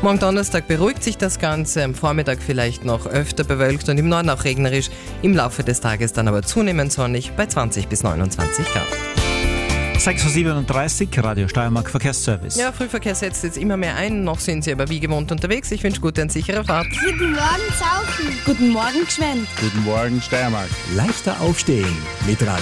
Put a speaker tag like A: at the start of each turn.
A: Morgen Donnerstag beruhigt sich das Ganze, am Vormittag vielleicht noch öfter bewölkt und im Norden auch regnerisch, im Laufe des Tages dann aber zunehmend sonnig bei 20 bis 29 Grad.
B: 6.37 Uhr, Radio Steiermark Verkehrsservice.
A: Ja, Frühverkehr setzt jetzt immer mehr ein, noch sind Sie aber wie gewohnt unterwegs. Ich wünsche gute und sichere Fahrt.
C: Guten Morgen, Saufen.
D: Guten Morgen, Gschwend.
E: Guten Morgen, Steiermark.
F: Leichter aufstehen mit Radio